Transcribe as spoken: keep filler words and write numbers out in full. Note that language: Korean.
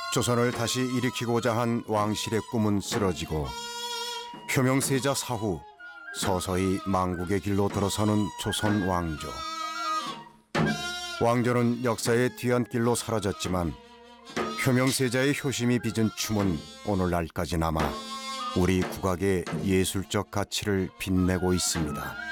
조선을 다시 일으키고자 한 왕실의 꿈은 쓰러지고 표명세자 사후 서서히 망국의 길로 들어서는 조선 왕조. 왕조는 역사의 뒤안길로 사라졌지만 표명세자의 효심이 빚은 춤은 오늘날까지 남아 우리 국악의 예술적 가치를 빛내고 있습니다.